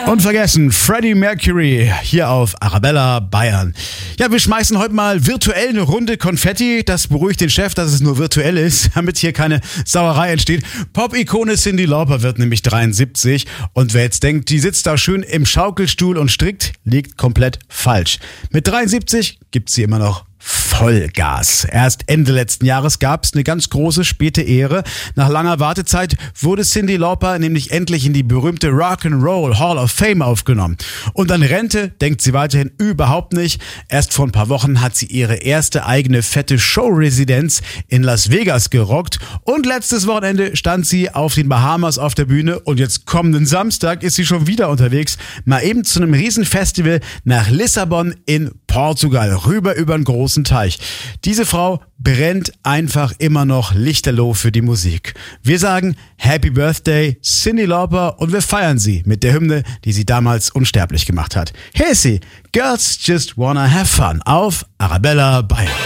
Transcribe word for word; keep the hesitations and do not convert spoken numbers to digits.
Unvergessen, Freddie Mercury hier auf Arabella Bayern. Ja, wir schmeißen heute mal virtuell eine Runde Konfetti. Das beruhigt den Chef, dass es nur virtuell ist, damit hier keine Sauerei entsteht. Pop-Ikone Cyndi Lauper wird nämlich dreiundsiebzig. Und wer jetzt denkt, die sitzt da schön im Schaukelstuhl und strickt, liegt komplett falsch. Mit dreiundsiebzig gibt sie immer noch Vollgas. Erst Ende letzten Jahres gab es eine ganz große späte Ehre. Nach langer Wartezeit wurde Cyndi Lauper nämlich endlich in die berühmte Rock'n'Roll Hall of Fame aufgenommen. Und an Rente denkt sie weiterhin überhaupt nicht. Erst vor ein paar Wochen hat sie ihre erste eigene fette Show-Residenz in Las Vegas gerockt. Und letztes Wochenende stand sie auf den Bahamas auf der Bühne. Und jetzt kommenden Samstag ist sie schon wieder unterwegs. Mal eben zu einem Riesenfestival nach Lissabon in Portugal. Rüber über einen großen Teich. Diese Frau brennt einfach immer noch lichterloh für die Musik. Wir sagen Happy Birthday Cyndi Lauper und wir feiern sie mit der Hymne, die sie damals unsterblich gemacht hat. Hier ist sie, Girls Just Wanna Have Fun auf Arabella Bayern.